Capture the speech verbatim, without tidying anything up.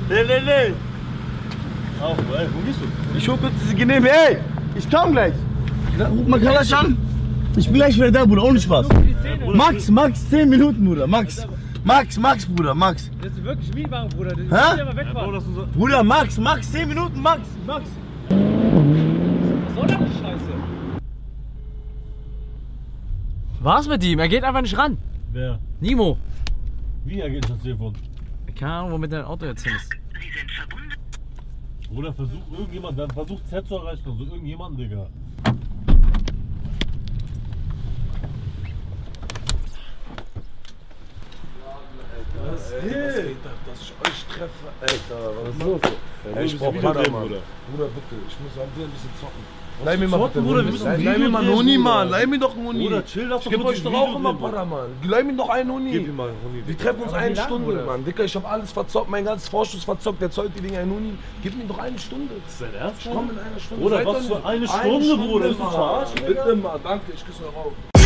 Nee, nee, nee. Auch, ey, wo gehst du? Ich hol kurz diese Genehme, ey! Ich komm gleich! Ruf mal Kalasch an! Ich bin gleich wieder da, Bruder, ohne Spaß! Max, Max, zehn Minuten, Bruder, Max! Max, Max, Bruder, Max! Das ist wirklich Mietwagen, Bruder. Hä? Ja, mal wegfahren. Ja, Bro, Bruder, Max, Max, zehn Minuten, Max, Max! Was soll denn die Scheiße? Was mit ihm? Er geht einfach nicht ran. wer? Nimo. Wie ergeht das Telefon? Keine Ahnung, womit dein Auto jetzt hin ist. Oder versucht irgendjemand, dann versucht Z zu erreichen, also irgendjemanden, Digga. Was geht ab, dass ich euch treffe? Alter, was ist los? Ey, Ich brauch Video Padermann. Bruder. Bruder, bitte, ich muss an dir ein bisschen zocken. Was Leih mir mal zocken, bitte Bruder? einen Wir Huni. müssen ein Leih Video mir mal einen drehen, Huni, Bruder. Mann. Leih mir doch einen Huni. Bruder, chill, lass Ich doch geb wirklich euch doch ein auch Video immer drehen, Bruder. Padermann. Leih mir doch einen Huni. Gib ihm mal einen Huni. Wir treffen uns Aber eine wie lange, Stunde, Bruder? Mann. Dicker, ich hab alles verzockt, mein ganzes Vorschuss verzockt. Jetzt heute die Dinger einen Huni. Gib mir doch eine Stunde. Ist dein Ernst? Ich komm in einer Stunde. Bruder, Seid was doch für nicht- eine Stunde, Bruder? Bist du Mann. verarscht, Digga? Bitte mal, danke, ich küsse eure Augen.